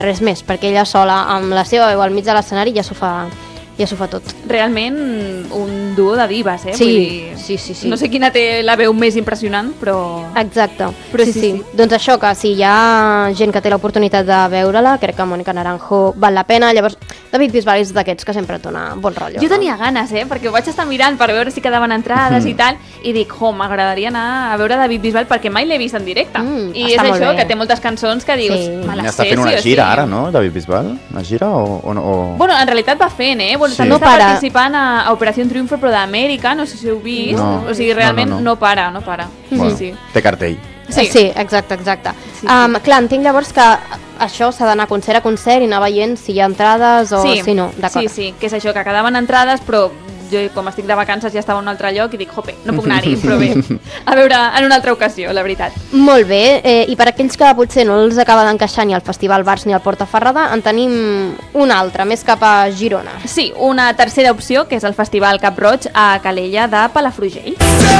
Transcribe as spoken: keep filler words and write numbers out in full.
res més, perquè ella sola, amb la seva veu al mig de l'escenari, ja s'ho fa... ja s'ho fa tot. Realment un duo de divas, eh? Sí, Vull dir, sí, sí, sí. No sé quina té la veu més impressionant, però... Exacte. Però sí, sí, sí, sí. Doncs això, que si hi ha gent que té l'oportunitat de veure-la, crec que Mónica Naranjo val la pena. Llavors, David Bisbal és d'aquests que sempre et dona bon rotllo. Jo no? tenia ganes, eh? Perquè ho vaig estar mirant per veure si quedaven entrades mm. i tal, i dic, jo, m'agradaria anar a veure David Bisbal perquè mai l'he vist en directe. Mm, I és està molt això, bé. que té moltes cançons que dius, Sí. me les Està sé, fent una sí o gira sí. ara, no, David Bisbal? Una gira o, o no? O... Bueno, en realitat va fent, eh? Bueno, Sí. també No està para. participant a, a Operació Triunfo, però d'Amèrica, no sé si heu vist. No. O sigui, realment No, no, no, no. no. para, no para. Bueno, Sí, sí. té cartell. Sí, sí exacte, exacte. Sí, sí. Um, clar, entenc llavors que això s'ha d'anar concert a concert i anar veient si hi ha entrades o sí, si no. D'acord. sí, sí, que és això, que quedaven entrades, però jo, com estic de vacances, ja estava en un altre lloc i dic, jope, no puc anar-hi, però bé, a veure en una altra ocasió, la veritat. Molt bé, eh, i per aquells que potser no els acaba d'encaixar ni el Festival Bars ni el Portaferrada, en tenim un altre, més cap a Girona. Sí, una tercera opció, que és el Festival Cap Roig a Calella de Palafrugell.